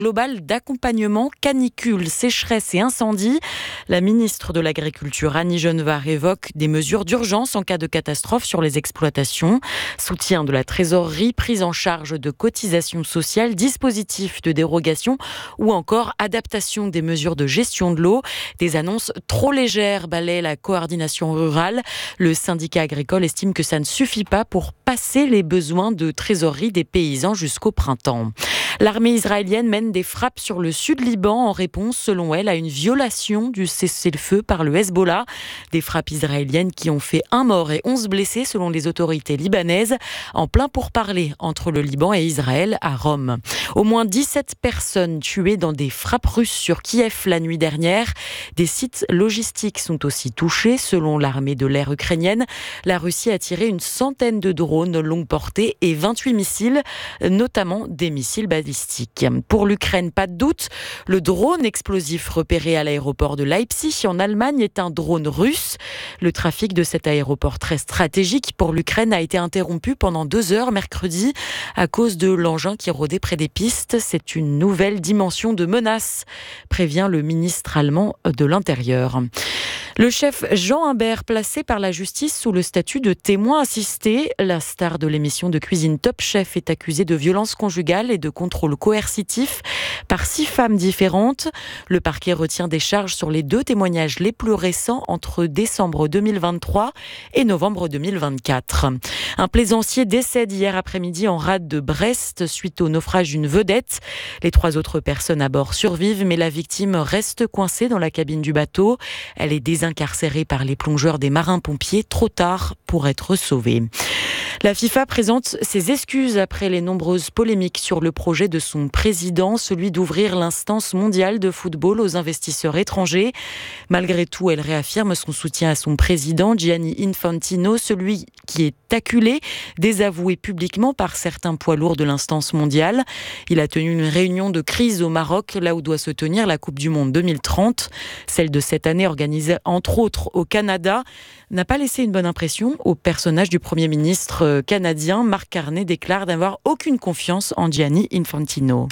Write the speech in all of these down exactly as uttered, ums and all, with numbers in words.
global d'accompagnement canicule, sécheresse et incendie. La ministre de l'Agriculture, Annie Genevard, évoque des mesures d'urgence en cas de catastrophe sur les exploitations. Soutien de la trésorerie, prise en charge de cotisations sociales, dispositifs de dérogation ou encore adaptation des mesures de gestion de l'eau. Des annonces trop légères balaient la coordination rurale. Le syndicat agricole estime que ça ne suffit pas pour passer les besoins de trésorerie des paysans jusqu'au printemps. L'armée israélienne mène des frappes sur le sud Liban en réponse, selon elle, à une violation du cessez-le-feu par le Hezbollah. Des frappes israéliennes qui ont fait un mort et onze blessés selon les autorités libanaises, en plein pourparlers entre le Liban et Israël à Rome. Au moins dix-sept personnes tuées dans des frappes russes sur Kiev la nuit dernière. Des sites logistiques sont aussi touchés, selon l'armée de l'air ukrainienne. La Russie a tiré une centaine de drones longue portée et vingt-huit missiles, notamment des missiles balistiques. Pour l'Ukraine, pas de doute, le drone explosif repéré à l'aéroport de Leipzig en Allemagne est un drone russe. Le trafic de cet aéroport très stratégique pour l'Ukraine a été interrompu pendant deux heures mercredi à cause de l'engin qui rôdait près des pistes. C'est une nouvelle dimension de menace, prévient le ministre allemand de l'Intérieur. Le chef Jean Imbert, placé par la justice sous le statut de témoin assisté. La star de l'émission de cuisine Top Chef est accusée de violence conjugale et de contrôle coercitif par six femmes différentes. Le parquet retient des charges sur les deux témoignages les plus récents entre décembre deux mille vingt-trois et novembre deux mille vingt-quatre. Un plaisancier décède hier après-midi en rade de Brest suite au naufrage d'une vedette. Les trois autres personnes à bord survivent, mais la victime reste coincée dans la cabine du bateau. Elle est désincarcérée par les plongeurs des marins-pompiers, trop tard pour être sauvée. La FIFA présente ses excuses après les nombreuses polémiques sur le projet de son président, celui d'ouvrir l'instance mondiale de football aux investisseurs étrangers. Malgré tout, elle réaffirme son soutien à son président, Gianni Infantino, celui qui est acculé, désavoué publiquement par certains poids lourds de l'instance mondiale. Il a tenu une réunion de crise au Maroc, là où doit se tenir la Coupe du Monde deux mille trente. Celle de cette année, organisée entre autres au Canada, n'a pas laissé une bonne impression au personnage du Premier ministre canadien. Marc Carnet déclare n'avoir aucune confiance en Gianni Infantino.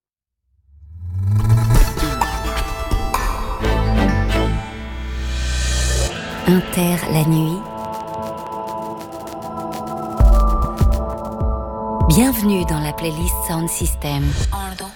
Inter la nuit. Bienvenue dans la playlist Sound System.